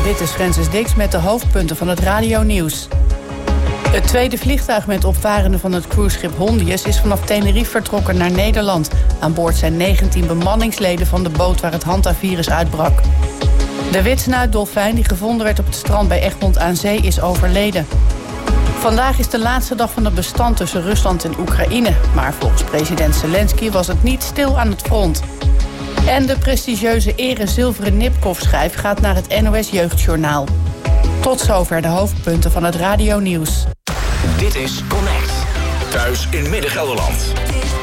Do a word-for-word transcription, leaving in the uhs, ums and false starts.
Dit is Francis Dix met de hoofdpunten van het radionieuws. Het tweede vliegtuig met opvarenden van het cruiseschip Hondius is vanaf Tenerife vertrokken naar Nederland. Aan boord zijn negentien bemanningsleden van de boot waar het hantavirus uitbrak. De witsnuitdolfijn die gevonden werd op het strand bij Egmond aan Zee is overleden. Vandaag is de laatste dag van het bestand tussen Rusland en Oekraïne. Maar volgens president Zelensky was het niet stil aan het front. En de prestigieuze ere zilveren Nipkoff-schijf gaat naar het N O S Jeugdjournaal. Tot zover de hoofdpunten van het radionieuws. Dit is Connect. Thuis in Midden-Gelderland.